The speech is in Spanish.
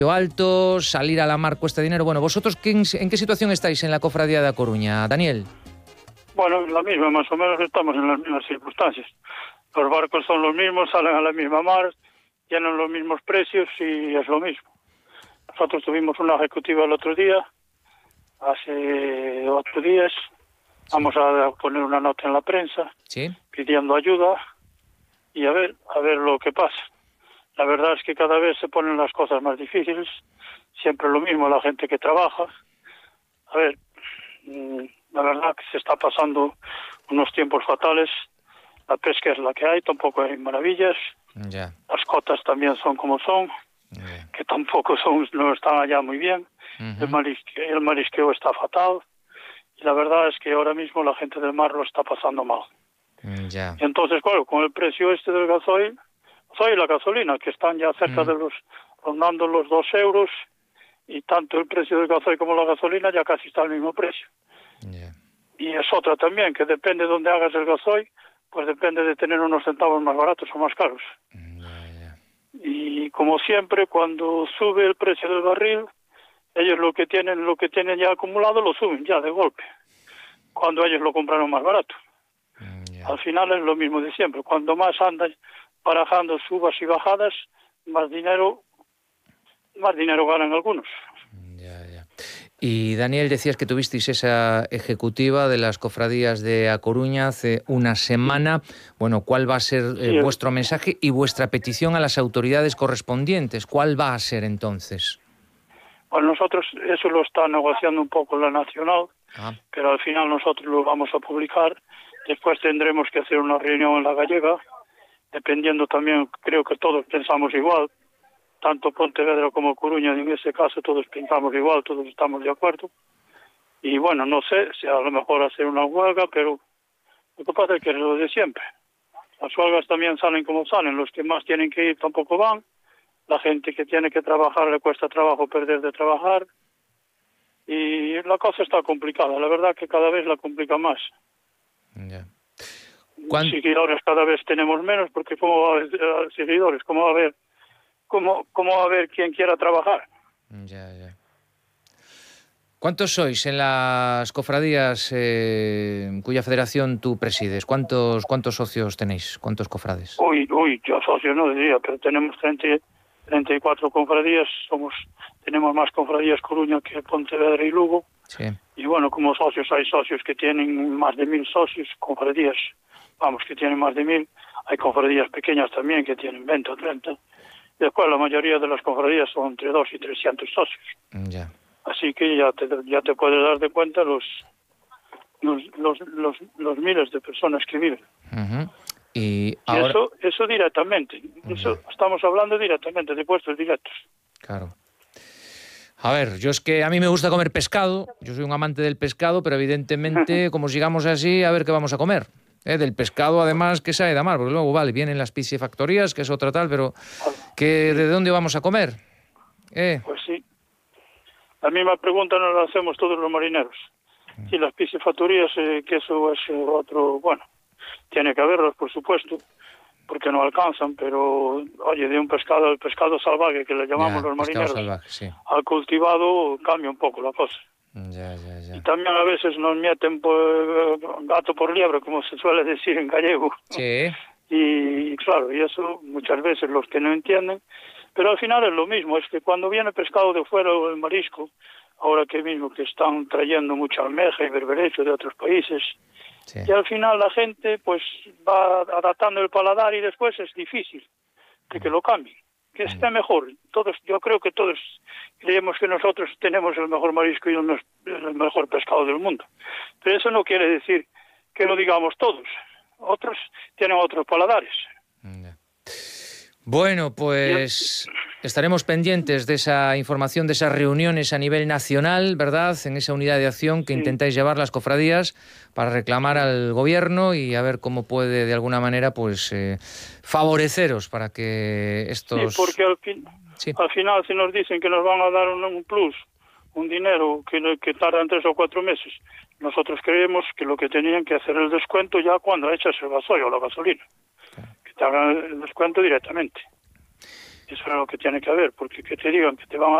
alto, salir a la mar cuesta dinero. Bueno, ¿vosotros en qué situación estáis en la cofradía de A Coruña, Daniel? Bueno, la misma, más o menos estamos en las mismas circunstancias. Los barcos son los mismos, salen a la misma mar, tienen los mismos precios y es lo mismo. Nosotros tuvimos una ejecutiva el otro día, hace 8 días. Vamos a poner una nota en la prensa, pidiendo ayuda y a ver lo que pasa. La verdad es que cada vez se ponen las cosas más difíciles, siempre lo mismo la gente que trabaja. A ver, la verdad que se está pasando unos tiempos fatales, la pesca es la que hay, tampoco hay maravillas, las cotas también son como son, que tampoco no están allá muy bien, el marisqueo está fatal, y la verdad es que ahora mismo la gente del mar lo está pasando mal. Y entonces, claro, con el precio este del gasoil y la gasolina, que están ya cerca de rondando los 2 euros, y tanto el precio del gasoil como la gasolina ya casi está al mismo precio. Y es otra también, que depende de dónde hagas el gasoil, pues depende de tener unos centavos más baratos o más caros. Y como siempre, cuando sube el precio del barril, ellos lo que tienen ya acumulado lo suben ya de golpe, cuando ellos lo compraron más barato. Al final es lo mismo de siempre, cuando más andan barajando subas y bajadas, más dinero ganan algunos. Y Daniel, decías que tuvisteis esa ejecutiva de las cofradías de A Coruña hace una semana. Bueno, ¿cuál va a ser vuestro mensaje y vuestra petición a las autoridades correspondientes? ¿Cuál va a ser entonces? Bueno, nosotros eso lo está negociando un poco la Nacional, pero al final nosotros lo vamos a publicar. Después tendremos que hacer una reunión en la Gallega, dependiendo también, creo que todos pensamos igual, tanto Pontevedra como Coruña, en ese caso todos pensamos igual, todos estamos de acuerdo. Y bueno, no sé si a lo mejor hacer una huelga, pero lo que pasa es que es lo de siempre. Las huelgas también salen como salen, los que más tienen que ir tampoco van, la gente que tiene que trabajar le cuesta trabajo perder de trabajar, y la cosa está complicada, la verdad que cada vez la complica más. Seguidores cada vez tenemos menos, porque ¿cómo va a haber seguidores? ¿Cómo va a haber quien quiera trabajar? ¿Cuántos sois en las cofradías cuya federación tú presides? ¿Cuántos socios tenéis? ¿Cuántos cofrades? Yo socios no diría, pero tenemos 34 cofradías, tenemos más cofradías Coruña que Pontevedra y Lugo. Y bueno, como socios hay socios que tienen más de 1000 socios, cofradías, que tienen más de 1000, hay cofradías pequeñas también que tienen 20 o 30. Después la mayoría de las cofradías son entre 2 y 300 socios. Así que ya te puedes dar de cuenta los miles de personas que viven. Y ahora... eso directamente, estamos hablando directamente de puestos directos. Claro. A ver, yo es que a mí me gusta comer pescado, yo soy un amante del pescado, pero evidentemente, como sigamos así, a ver qué vamos a comer. Del pescado, además, que sabe de mar, porque luego, vienen las piscifactorías, que es otra tal, pero ¿de dónde vamos a comer? Pues sí. La misma pregunta nos la hacemos todos los marineros. Y las piscifactorías, que eso es otro, bueno, tiene que haberlas, por supuesto, porque no alcanzan, pero, oye, de un pescado, el pescado salvaje, que le llamamos los marineros, salvaje, al cultivado cambia un poco la cosa. Y también a veces nos meten gato por liebre, como se suele decir en gallego. Y claro, y eso muchas veces los que no entienden, pero al final es lo mismo, es que cuando viene pescado de fuera o el marisco, ahora que mismo que están trayendo mucha almeja y berberecho de otros países, y al final la gente pues va adaptando el paladar y después es difícil de que lo cambien, que esté mejor. Yo creo que todos creemos que nosotros tenemos el mejor marisco y el mejor pescado del mundo, pero eso no quiere decir que lo digamos todos. Otros tienen otros paladares. Bueno, pues estaremos pendientes de esa información, de esas reuniones a nivel nacional, ¿verdad? En esa unidad de acción que intentáis llevar las cofradías para reclamar al gobierno y a ver cómo puede de alguna manera pues favoreceros para que estos... Sí, porque al final si nos dicen que nos van a dar un plus, un dinero que tarda en 3 o 4 meses, nosotros creemos que lo que tenían que hacer el descuento ya cuando echas el gasoil o la gasolina. Que te hagan el descuento directamente. Eso es lo que tiene que haber, porque que te digan que te van a